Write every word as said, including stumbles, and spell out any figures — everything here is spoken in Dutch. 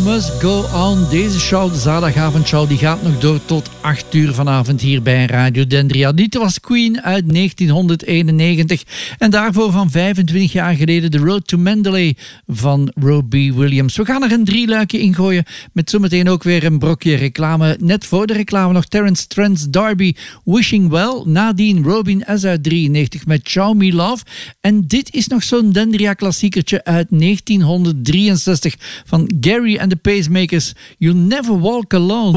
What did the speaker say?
must go on. Deze show, de zaterdagavondshow, die gaat nog door tot acht uur vanavond hier bij Radio Dendria. Dit was Queen uit negentienhonderdeenennegentig. En daarvoor van vijfentwintig jaar geleden The Road to Mandalay van Robbie Williams. We gaan er een drieluikje ingooien met zometeen ook weer een brokje reclame. Net voor de reclame nog Terence Trent's D'Arby, Wishing Well. Nadien Robin S. uit drieënnegentig met Show Me Love. En dit is nog zo'n Dendria-klassiekertje uit negentienhonderddrieënzestig van Gary and the Pacemakers. You'll Never Walk Alone.